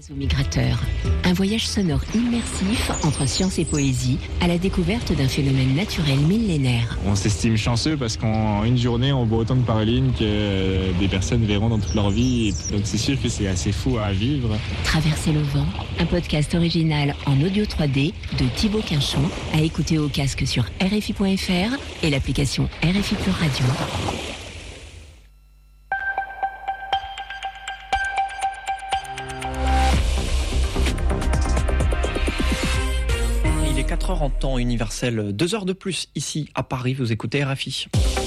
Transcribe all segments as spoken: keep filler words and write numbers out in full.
Oiseaux migrateurs, un voyage sonore immersif entre science et poésie à la découverte d'un phénomène naturel millénaire. On s'estime chanceux parce qu'en une journée, on voit autant de parolines que des personnes verront dans toute leur vie. Donc c'est sûr que c'est assez fou à vivre. Traverser le vent, un podcast original en audio trois D de Thibaut Quinchon, à écouter au casque sur R F I point F R et l'application R F I Plus Radio. quatre heures en temps universel, deux heures de plus ici à Paris, vous écoutez R F I.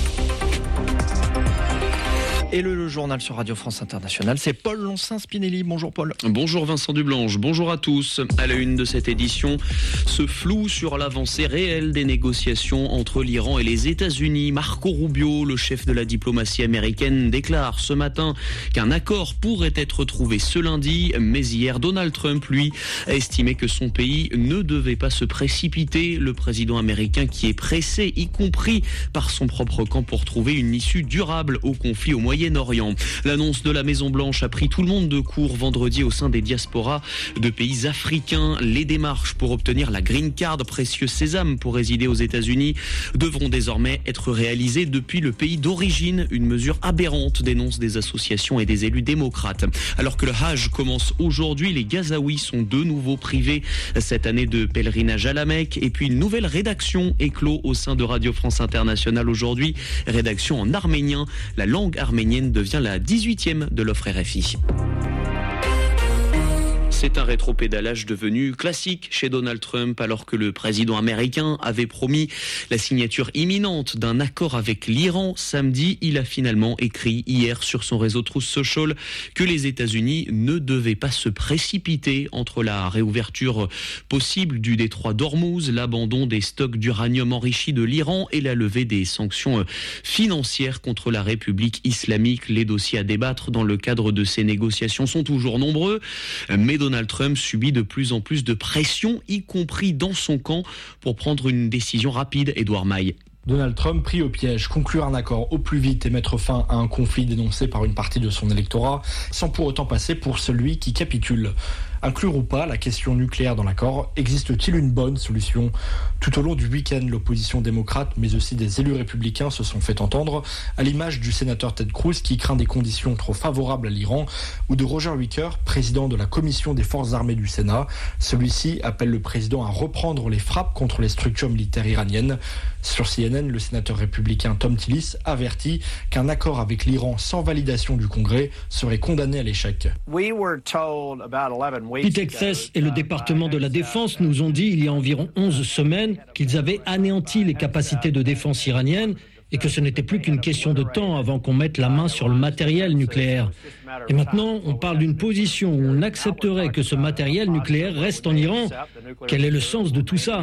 Et le, le journal sur Radio France Internationale, c'est Paul Loncin-Spinelli. Bonjour Paul. Bonjour Vincent Dublanche, bonjour à tous. À la une de cette édition, ce flou sur l'avancée réelle des négociations entre l'Iran et les États-Unis. Marco Rubio, le chef de la diplomatie américaine, déclare ce matin qu'un accord pourrait être trouvé ce lundi. Mais hier, Donald Trump, lui, a estimé que son pays ne devait pas se précipiter. Le président américain qui est pressé, y compris par son propre camp, pour trouver une issue durable au conflit au Moyen-Orient. L'annonce de la Maison-Blanche a pris tout le monde de court vendredi au sein des diasporas de pays africains. Les démarches pour obtenir la Green Card, précieux sésame pour résider aux États-Unis, devront désormais être réalisées depuis le pays d'origine. Une mesure aberrante, dénoncent des associations et des élus démocrates. Alors que le Hajj commence aujourd'hui, les Gazaouis sont de nouveau privés cette année de pèlerinage à la Mecque. Et puis une nouvelle rédaction éclot au sein de Radio France Internationale aujourd'hui. Rédaction en arménien. La langue arménienne devient la dix-huitième de l'offre R F I. C'est un rétropédalage devenu classique chez Donald Trump alors que le président américain avait promis la signature imminente d'un accord avec l'Iran. Samedi, il a finalement écrit hier sur son réseau Truth Social que les États-Unis ne devaient pas se précipiter entre la réouverture possible du détroit d'Ormuz, l'abandon des stocks d'uranium enrichi de l'Iran et la levée des sanctions financières contre la République islamique. Les dossiers à débattre dans le cadre de ces négociations sont toujours nombreux, mais Donald Trump subit de plus en plus de pression, y compris dans son camp, pour prendre une décision rapide. Édouard Maille. Donald Trump pris au piège, conclure un accord au plus vite et mettre fin à un conflit dénoncé par une partie de son électorat, sans pour autant passer pour celui qui capitule. Inclure ou pas la question nucléaire dans l'accord, existe-t-il une bonne solution ? Tout au long du week-end, l'opposition démocrate, mais aussi des élus républicains se sont fait entendre, à l'image du sénateur Ted Cruz qui craint des conditions trop favorables à l'Iran, ou de Roger Wicker, président de la commission des forces armées du Sénat. Celui-ci appelle le président à reprendre les frappes contre les structures militaires iraniennes. Sur C N N, le sénateur républicain Tom Tillis avertit qu'un accord avec l'Iran sans validation du Congrès serait condamné à l'échec. Pete Texas et le département de la Défense nous ont dit il y a environ onze semaines qu'ils avaient anéanti les capacités de défense iraniennes et que ce n'était plus qu'une question de temps avant qu'on mette la main sur le matériel nucléaire. Et maintenant, on parle d'une position où on accepterait que ce matériel nucléaire reste en Iran. Quel est le sens de tout ça ?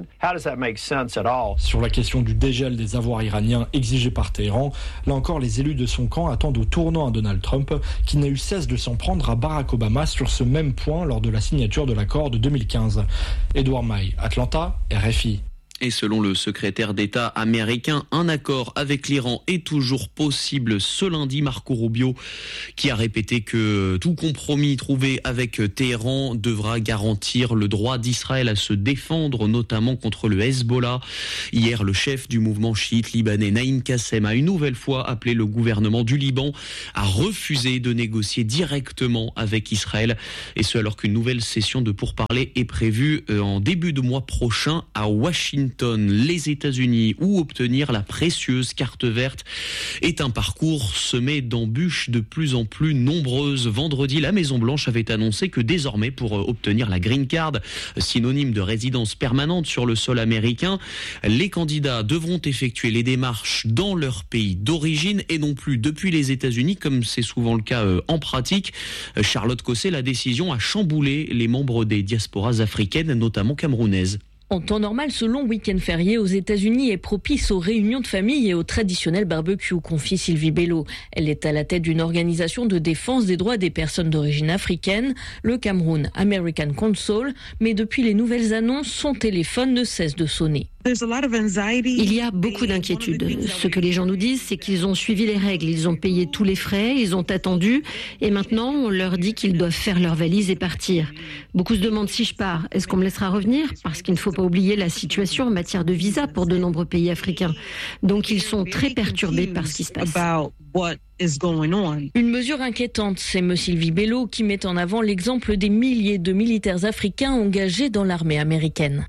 Sur la question du dégel des avoirs iraniens exigés par Téhéran, là encore, les élus de son camp attendent au tournant à Donald Trump, qui n'a eu cesse de s'en prendre à Barack Obama sur ce même point lors de la signature de l'accord de deux mille quinze. Édouard Maille, Atlanta, R F I. Et selon le secrétaire d'État américain, un accord avec l'Iran est toujours possible ce lundi. Marco Rubio, qui a répété que tout compromis trouvé avec Téhéran devra garantir le droit d'Israël à se défendre, notamment contre le Hezbollah. Hier, le chef du mouvement chiite libanais Naïm Kassem a une nouvelle fois appelé le gouvernement du Liban à refuser de négocier directement avec Israël. Et ce, alors qu'une nouvelle session de pourparlers est prévue en début de mois prochain à Washington. Les États-Unis ou obtenir la précieuse carte verte est un parcours semé d'embûches de plus en plus nombreuses. Vendredi, la Maison-Blanche avait annoncé que désormais, pour obtenir la Green Card, synonyme de résidence permanente sur le sol américain, les candidats devront effectuer les démarches dans leur pays d'origine et non plus depuis les États-Unis, comme c'est souvent le cas en pratique. Charlotte Cosset, la décision a chamboulé les membres des diasporas africaines, notamment camerounaises. En temps normal, ce long week-end férié aux États-Unis est propice aux réunions de famille et au traditionnel barbecue, confie Sylvie Bello. Elle est à la tête d'une organisation de défense des droits des personnes d'origine africaine, le Cameroun American Council, mais depuis les nouvelles annonces, son téléphone ne cesse de sonner. Il y a beaucoup d'inquiétudes. Ce que les gens nous disent, c'est qu'ils ont suivi les règles, ils ont payé tous les frais, ils ont attendu, et maintenant on leur dit qu'ils doivent faire leurs valises et partir. Beaucoup se demandent si je pars, est-ce qu'on me laissera revenir ? Parce qu'il ne faut pas oublier la situation en matière de visa pour de nombreux pays africains. Donc ils sont très perturbés par ce qui se passe. Une mesure inquiétante, c'est M. Sylvie Bello qui met en avant l'exemple des milliers de militaires africains engagés dans l'armée américaine.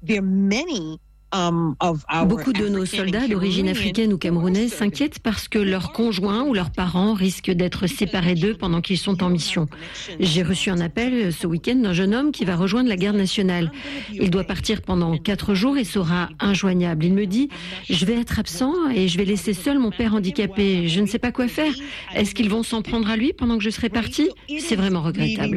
Beaucoup de nos soldats d'origine africaine ou camerounaise s'inquiètent parce que leurs conjoints ou leurs parents risquent d'être séparés d'eux pendant qu'ils sont en mission. J'ai reçu un appel ce week-end d'un jeune homme qui va rejoindre la garde nationale. Il doit partir pendant quatre jours et sera injoignable. Il me dit « Je vais être absent et je vais laisser seul mon père handicapé. Je ne sais pas quoi faire. Est-ce qu'ils vont s'en prendre à lui pendant que je serai parti ?» C'est vraiment regrettable.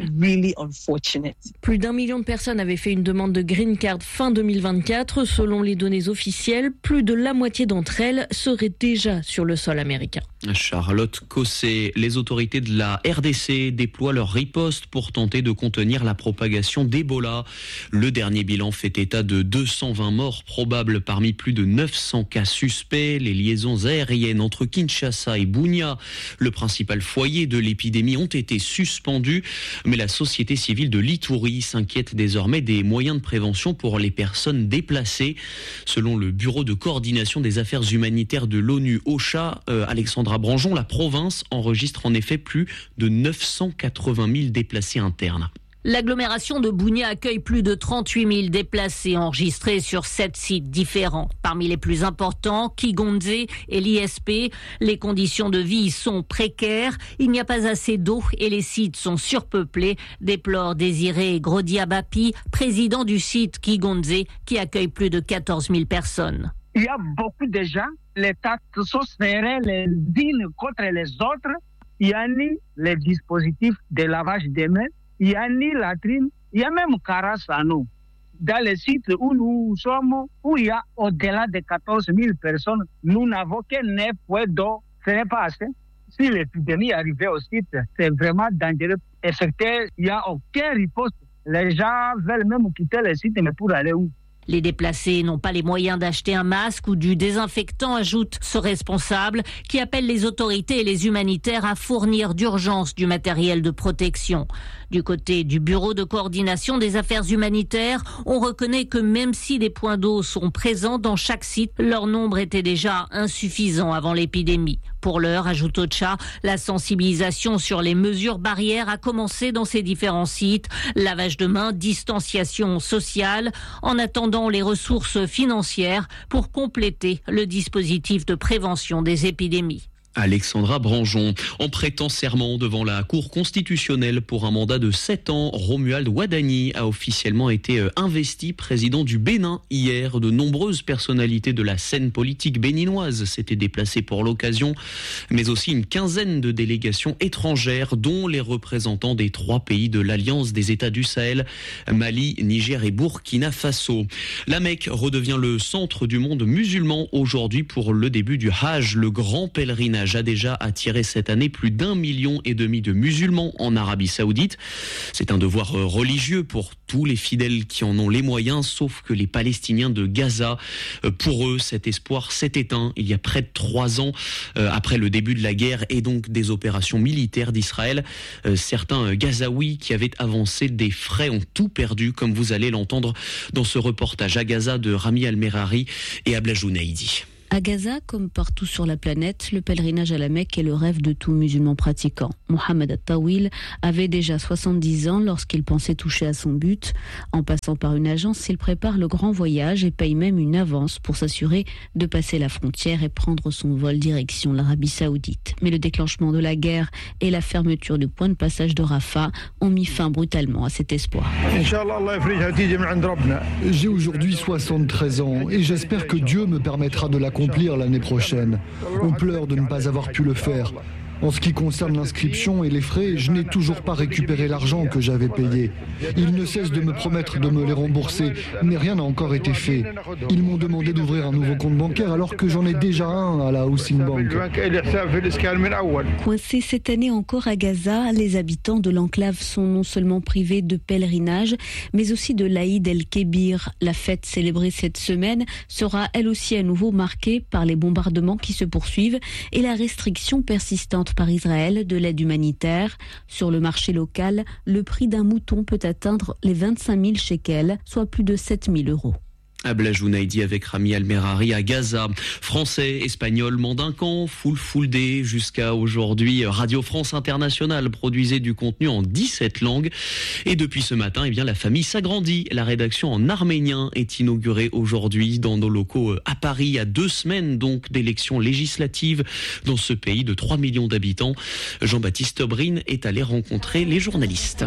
Plus d'un million de personnes avaient fait une demande de green card fin deux mille vingt-quatre. Selon les données officielles, plus de la moitié d'entre elles seraient déjà sur le sol américain. Charlotte Cosset, les autorités de la R D C déploient leur riposte pour tenter de contenir la propagation d'Ebola. Le dernier bilan fait état de deux cent vingt morts probables parmi plus de neuf cents cas suspects. Les liaisons aériennes entre Kinshasa et Bunia, le principal foyer de l'épidémie, ont été suspendues. Mais la société civile de l'Ituri s'inquiète désormais des moyens de prévention pour les personnes déplacées. Selon le Bureau de coordination des affaires humanitaires de l'ONU, OCHA, euh, Alexandra Branjon, la province enregistre en effet plus de neuf cent quatre-vingt mille déplacés internes. L'agglomération de Bunia accueille plus de trente-huit mille déplacés enregistrés sur sept sites différents. Parmi les plus importants, Kigonze et l'I S P. Les conditions de vie sont précaires. Il n'y a pas assez d'eau et les sites sont surpeuplés, déplore Désiré Grodiabapi, président du site Kigonze, qui accueille plus de quatorze mille personnes. Il y a beaucoup de gens, les taxes sont serrées les unes contre les autres. Il y a ni les dispositifs de lavage des mains. Il y a ni latrine, il y a même carrosse à nous. Dans les sites où nous sommes, où il y a au-delà de quatorze mille personnes, nous n'avons que neuf points d'eau. Ce n'est pas assez. Si l'épidémie arrivait au site, c'est vraiment dangereux. Et c'était, il n'y a aucun riposte. Les gens veulent même quitter le site, mais pour aller où ? Les déplacés n'ont pas les moyens d'acheter un masque ou du désinfectant, ajoute ce responsable, qui appelle les autorités et les humanitaires à fournir d'urgence du matériel de protection. Du côté du Bureau de coordination des affaires humanitaires, on reconnaît que même si des points d'eau sont présents dans chaque site, leur nombre était déjà insuffisant avant l'épidémie. Pour l'heure, ajoute OCHA, la sensibilisation sur les mesures barrières a commencé dans ces différents sites. Lavage de mains, distanciation sociale, en attendant les ressources financières pour compléter le dispositif de prévention des épidémies. Alexandra Branjon. En prêtant serment devant la Cour constitutionnelle pour un mandat de sept ans, Romuald Wadani a officiellement été investi président du Bénin hier. De nombreuses personnalités de la scène politique béninoise s'étaient déplacées pour l'occasion, mais aussi une quinzaine de délégations étrangères, dont les représentants des trois pays de l'Alliance des États du Sahel, Mali, Niger et Burkina Faso. La Mecque redevient le centre du monde musulman aujourd'hui pour le début du Hajj, le grand pèlerinage a déjà attiré cette année plus d'un million et demi de musulmans en Arabie Saoudite. C'est un devoir religieux pour tous les fidèles qui en ont les moyens, sauf que les Palestiniens de Gaza, pour eux, cet espoir s'est éteint il y a près de trois ans, euh, après le début de la guerre et donc des opérations militaires d'Israël. Euh, certains Gazaouis qui avaient avancé des frais ont tout perdu, comme vous allez l'entendre dans ce reportage à Gaza de Rami Al-Merari et Abla Jounaidi. À Gaza, comme partout sur la planète, le pèlerinage à la Mecque est le rêve de tout musulman pratiquant. Mohamed At-Tawil avait déjà soixante-dix ans lorsqu'il pensait toucher à son but. En passant par une agence, il prépare le grand voyage et paye même une avance pour s'assurer de passer la frontière et prendre son vol direction l'Arabie Saoudite. Mais le déclenchement de la guerre et la fermeture du point de passage de Rafah ont mis fin brutalement à cet espoir. J'ai aujourd'hui soixante-treize ans et j'espère que Dieu me permettra de l'accomplir l'année prochaine. On pleure de ne pas avoir pu le faire. En ce qui concerne l'inscription et les frais, je n'ai toujours pas récupéré l'argent que j'avais payé. Ils ne cessent de me promettre de me les rembourser, mais rien n'a encore été fait. Ils m'ont demandé d'ouvrir un nouveau compte bancaire alors que j'en ai déjà un à la Housing Bank. Coincés cette année encore à Gaza, les habitants de l'enclave sont non seulement privés de pèlerinage, mais aussi de l'Aïd el-Kébir. La fête célébrée cette semaine sera elle aussi à nouveau marquée par les bombardements qui se poursuivent et la restriction persistante par Israël de l'aide humanitaire. Sur le marché local, le prix d'un mouton peut atteindre les vingt-cinq mille shekels, soit plus de sept mille euros. Abla Jounaidi avec Rami Al-Merari à Gaza. Français, Espagnols, Mandincan, full full day jusqu'à aujourd'hui. Radio France Internationale produisait du contenu en dix-sept langues. Et depuis ce matin, eh bien, la famille s'agrandit. La rédaction en arménien est inaugurée aujourd'hui dans nos locaux à Paris, à deux semaines donc d'élections législatives dans ce pays de trois millions d'habitants. Jean-Baptiste Brine est allé rencontrer les journalistes.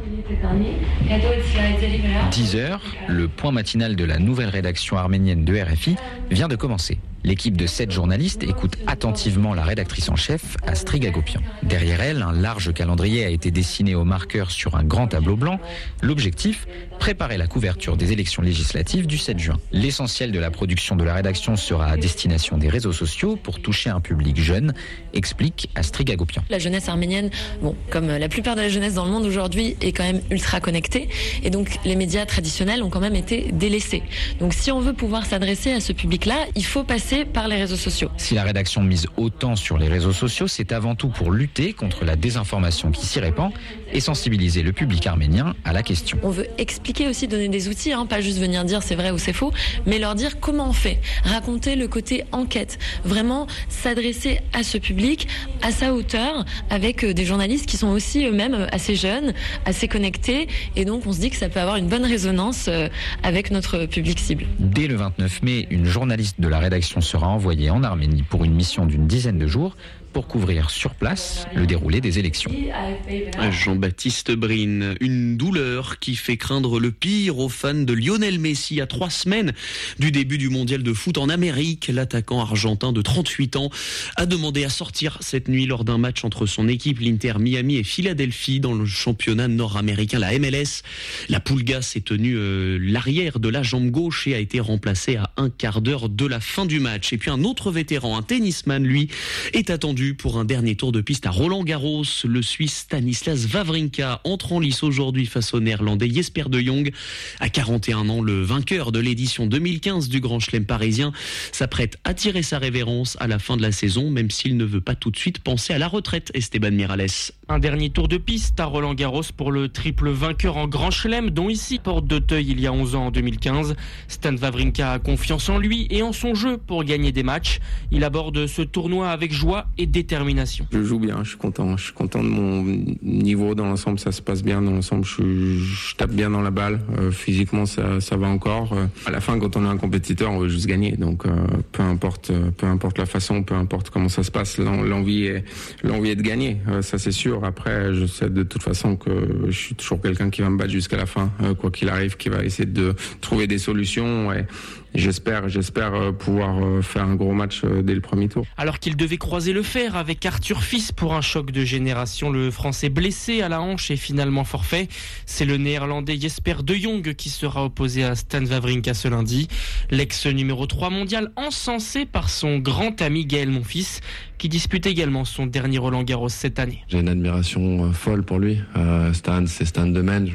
dix heures, le point matinal de la nouvelle rédaction arménienne de R F I vient de commencer. L'équipe de sept journalistes écoute attentivement la rédactrice en chef, Astrid Agopian. Derrière elle, un large calendrier a été dessiné au marqueur sur un grand tableau blanc. L'objectif, préparer la couverture des élections législatives du sept juin. L'essentiel de la production de la rédaction sera à destination des réseaux sociaux pour toucher un public jeune, explique Astrid Agopian. La jeunesse arménienne, bon, comme la plupart de la jeunesse dans le monde aujourd'hui, est quand même ultra connectée. Et donc, les médias traditionnels ont quand même été délaissés. Donc, si on veut pouvoir s'adresser à ce public-là, il faut passer par les réseaux sociaux. Si la rédaction mise autant sur les réseaux sociaux, c'est avant tout pour lutter contre la désinformation qui s'y répand et sensibiliser le public arménien à la question. On veut expliquer aussi, donner des outils, hein, pas juste venir dire c'est vrai ou c'est faux, mais leur dire comment on fait, raconter le côté enquête, vraiment s'adresser à ce public, à sa hauteur, avec des journalistes qui sont aussi eux-mêmes assez jeunes, assez connectés, et donc on se dit que ça peut avoir une bonne résonance avec notre public cible. Dès le vingt-neuf mai, une journaliste de la rédaction sera envoyée en Arménie pour une mission d'une dizaine de jours pour couvrir sur place le déroulé des élections. Jean-Baptiste Brine, une douleur qui fait craindre le pire aux fans de Lionel Messi à trois semaines du début du mondial de foot en Amérique. L'attaquant argentin de trente-huit ans a demandé à sortir cette nuit lors d'un match entre son équipe, l'Inter Miami et Philadelphie, dans le championnat nord-américain, la M L S. La Pulga s'est tenue euh, l'arrière de la jambe gauche et a été remplacée à un quart d'heure de la fin du match. Et puis un autre vétéran, un tennisman, lui, est attendu pour un dernier tour de piste à Roland-Garros. Le Suisse Stanislas Wawrinka entre en lice aujourd'hui face au Néerlandais Jesper de Jong. À quarante et un ans, le vainqueur de l'édition deux mille quinze du Grand Chelem parisien s'apprête à tirer sa révérence à la fin de la saison, même s'il ne veut pas tout de suite penser à la retraite. Esteban Miralles. Un dernier tour de piste à Roland-Garros pour le triple vainqueur en Grand Chelem, dont ici porte d'Auteuil il y a onze ans en deux mille quinze. Stan Wawrinka a confiance en lui et en son jeu pour gagner des matchs. Il aborde ce tournoi avec joie et détermination. Je joue bien, je suis content. Je suis content de mon niveau dans l'ensemble, ça se passe bien dans l'ensemble. Je, je tape bien dans la balle. Euh, physiquement, ça, ça va encore. Euh, à la fin, quand on est un compétiteur, on veut juste gagner. Donc, euh, peu importe, peu importe la façon, peu importe comment ça se passe, l'envie est, l'envie est de gagner. Euh, ça, c'est sûr. Après, je sais de toute façon que je suis toujours quelqu'un qui va me battre jusqu'à la fin, euh, quoi qu'il arrive, qui va essayer de trouver des solutions. Et j'espère, j'espère pouvoir faire un gros match dès le premier tour. Alors qu'il devait croiser le fer avec Arthur Fils pour un choc de génération, le Français blessé à la hanche est finalement forfait. C'est le Néerlandais Jesper de Jong qui sera opposé à Stan Wawrinka ce lundi. L'ex numéro trois mondial encensé par son grand ami Gaël Monfils, qui dispute également son dernier Roland-Garros cette année. J'ai une admiration folle pour lui. Euh, Stan, c'est Stan de Maine.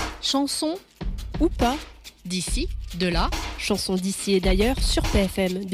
Chanson ou pas, d'ici, de là, chanson d'ici et d'ailleurs sur P F M.